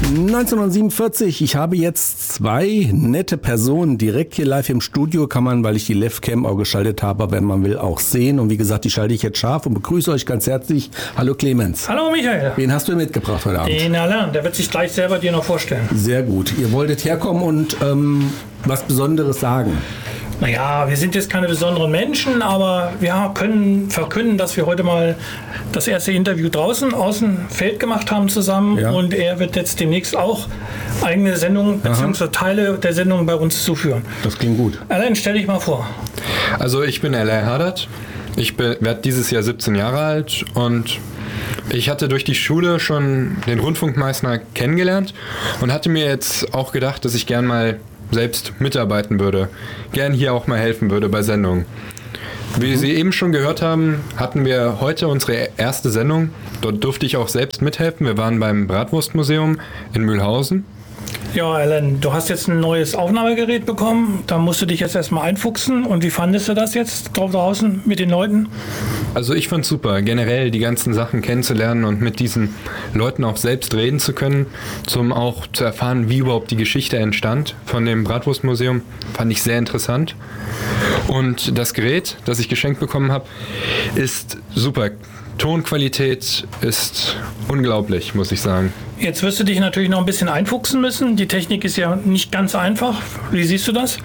1947, ich habe jetzt zwei nette Personen direkt hier live im Studio, kann man, weil ich die Live-Cam auch geschaltet habe, wenn man will, auch sehen. Und wie gesagt, die schalte ich jetzt scharf und begrüße euch ganz herzlich. Hallo Clemens. Hallo Michael. Wen hast du mitgebracht heute Abend? Den Alain, der wird sich gleich selber dir noch vorstellen. Sehr gut. Ihr wolltet herkommen und was Besonderes sagen. Naja, wir sind jetzt keine besonderen Menschen, aber wir können verkünden, dass wir heute mal das erste Interview draußen aus dem Feld gemacht haben zusammen. Ja. Und er wird jetzt demnächst auch eigene Sendungen bzw. Teile der Sendung bei uns zuführen. Das klingt gut. Alain, stell dich mal vor. Also ich bin Alain Hardert. Ich werde dieses Jahr 17 Jahre alt und ich hatte durch die Schule schon den Rundfunkmeister kennengelernt und hatte mir jetzt auch gedacht, dass ich gern mal selbst mitarbeiten würde, gern hier auch mal helfen würde bei Sendungen. Wie Sie eben schon gehört haben, hatten wir heute unsere erste Sendung. Dort durfte ich auch selbst mithelfen. Wir waren beim Bratwurstmuseum in Mühlhausen. Ja, Alan, du hast jetzt ein neues Aufnahmegerät bekommen. Da musst du dich jetzt erstmal einfuchsen. Und wie fandest du das jetzt draußen mit den Leuten? Also ich fand es super, generell die ganzen Sachen kennenzulernen und mit diesen Leuten auch selbst reden zu können, zum auch zu erfahren, wie überhaupt die Geschichte entstand von dem Bratwurstmuseum, fand ich sehr interessant. Und das Gerät, das ich geschenkt bekommen habe, ist super. Tonqualität ist unglaublich, muss ich sagen. Jetzt wirst du dich natürlich noch ein bisschen einfuchsen müssen. Die Technik ist ja nicht ganz einfach. Wie siehst du das?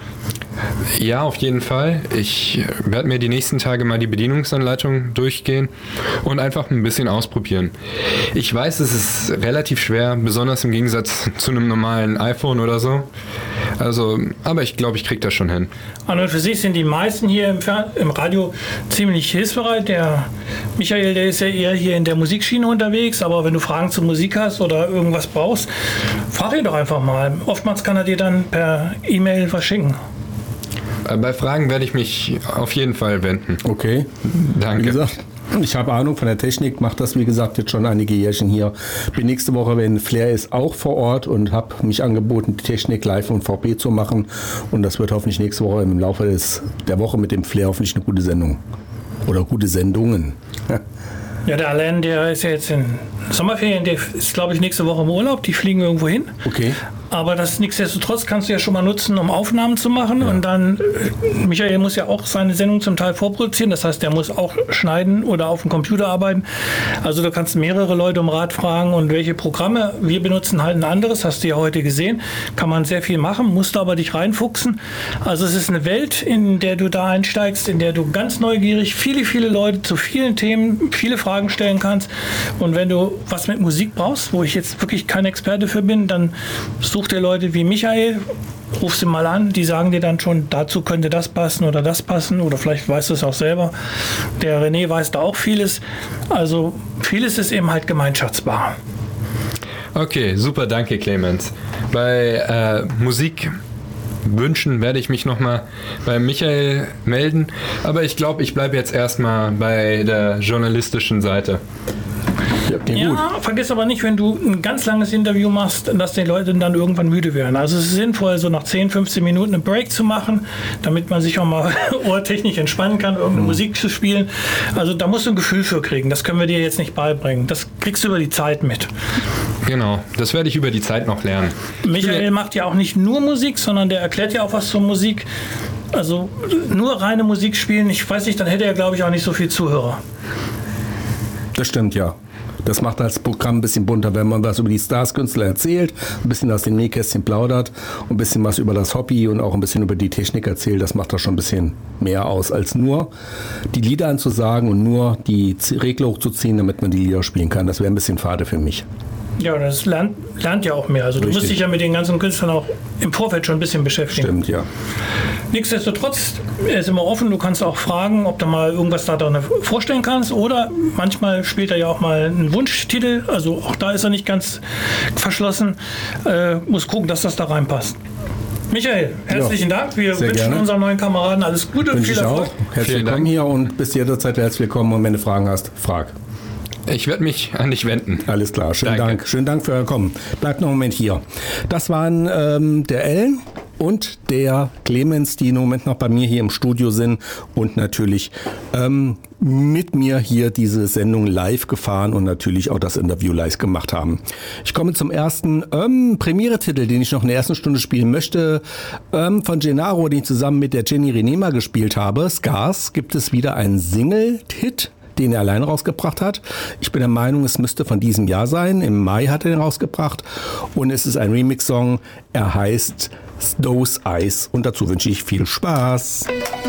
Ja, auf jeden Fall. Ich werde mir die nächsten Tage mal die Bedienungsanleitung durchgehen und einfach ein bisschen ausprobieren. Ich weiß, es ist relativ schwer, besonders im Gegensatz zu einem normalen iPhone oder so. Also, aber ich glaube, ich kriege das schon hin. An und für sich sind die meisten hier im Radio ziemlich hilfsbereit. Der Michael, der ist ja eher hier in der Musikschiene unterwegs, aber wenn du Fragen zur Musik hast oder irgendwas brauchst, frag ihn doch einfach mal. Oftmals kann er dir dann per E-Mail was schicken. Bei Fragen werde ich mich auf jeden Fall wenden. Okay. Danke. Wie gesagt, ich habe Ahnung von der Technik, mache das wie gesagt jetzt schon einige Jährchen hier. Bin nächste Woche, wenn Flair ist, auch vor Ort und habe mich angeboten, die Technik live und VP zu machen. Und das wird hoffentlich nächste Woche im Laufe der Woche mit dem Flair hoffentlich eine gute Sendung. Oder gute Sendungen. Ja, der Alain, der ist ja jetzt in Sommerferien, der ist, glaube ich, nächste Woche im Urlaub. Die fliegen irgendwo hin. Okay. Aber das nichtsdestotrotz kannst du ja schon mal nutzen, um Aufnahmen zu machen. Ja. Und dann, Michael muss ja auch seine Sendung zum Teil vorproduzieren. Das heißt, der muss auch schneiden oder auf dem Computer arbeiten. Also du kannst mehrere Leute um Rat fragen und welche Programme. Wir benutzen halt ein anderes, hast du ja heute gesehen. Kann man sehr viel machen, musst du aber dich reinfuchsen. Also es ist eine Welt, in der du da einsteigst, in der du ganz neugierig viele Leute zu vielen Themen, viele Fragen stellen kannst. Und wenn du was mit Musik brauchst, wo ich jetzt wirklich kein Experte für bin, dann such dir Leute wie Michael, ruf sie mal an, die sagen dir dann schon, dazu könnte das passen oder vielleicht weißt du es auch selber. Der René weiß da auch vieles. Also vieles ist eben halt gemeinschaftsbar. Okay, super, danke Clemens. Bei Musikwünschen werde ich mich nochmal bei Michael melden, aber ich glaube, ich bleibe jetzt erstmal bei der journalistischen Seite. Ja, vergiss aber nicht, wenn du ein ganz langes Interview machst, dass die Leute dann irgendwann müde werden. Also es ist sinnvoll, so nach 10, 15 Minuten einen Break zu machen, damit man sich auch mal ohrtechnisch entspannen kann, irgendeine Musik zu spielen. Also da musst du ein Gefühl für kriegen. Das können wir dir jetzt nicht beibringen. Das kriegst du über die Zeit mit. Genau, das werde ich über die Zeit noch lernen. Michael macht ja auch nicht nur Musik, sondern der erklärt ja auch was zur Musik. Also nur reine Musik spielen, ich weiß nicht, dann hätte er, glaube ich, auch nicht so viel Zuhörer. Das stimmt, ja. Das macht das Programm ein bisschen bunter, wenn man was über die Stars-Künstler erzählt, ein bisschen aus dem Nähkästchen plaudert und ein bisschen was über das Hobby und auch ein bisschen über die Technik erzählt. Das macht das schon ein bisschen mehr aus, als nur die Lieder anzusagen und nur die Regler hochzuziehen, damit man die Lieder spielen kann. Das wäre ein bisschen fade für mich. Ja, das lernt ja auch mehr. Also du musst dich ja mit den ganzen Künstlern auch im Vorfeld schon ein bisschen beschäftigen. Stimmt, ja. Nichtsdestotrotz, er ist immer offen. Du kannst auch fragen, ob du mal irgendwas da drin vorstellen kannst. Oder manchmal spielt er ja auch mal einen Wunschtitel. Also auch da ist er nicht ganz verschlossen. Muss gucken, dass das da reinpasst. Michael, herzlichen Dank. Wir wünschen gerne unserem neuen Kameraden alles Gute und viel Erfolg. Herzlich willkommen hier und bis jederzeit herzlich willkommen. Und wenn du Fragen hast, frag. Ich werde mich an dich wenden. Alles klar, schönen Dank. Schönen Dank für euer Kommen. Bleibt noch einen Moment hier. Das waren der Ellen und der Clemens, die im Moment noch bei mir hier im Studio sind und natürlich mit mir hier diese Sendung live gefahren und natürlich auch das Interview live gemacht haben. Ich komme zum ersten Premiere-Titel, den ich noch in der ersten Stunde spielen möchte, von Gennaro, den ich zusammen mit der Jenny Renema gespielt habe. Scars gibt es wieder einen Single-Hit, den er allein rausgebracht hat. Ich bin der Meinung, es müsste von diesem Jahr sein. Im Mai hat er ihn rausgebracht und es ist ein Remix-Song. Er heißt Those Eyes und dazu wünsche ich viel Spaß.